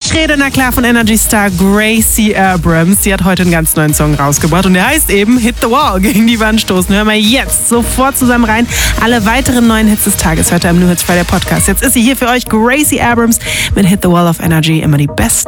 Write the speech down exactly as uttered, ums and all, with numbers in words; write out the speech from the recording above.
Ich rede, na klar, von Energy Star Gracie Abrams. Die hat heute einen ganz neuen Song rausgebracht und der heißt eben Hit the Wall, gegen die Wand stoßen. Hören wir jetzt sofort zusammen rein. Alle weiteren neuen Hits des Tages hört ihr am New Hits Friday Podcast. Jetzt ist sie hier für euch, Gracie Abrams mit Hit the Wall of Energy. Immer die besten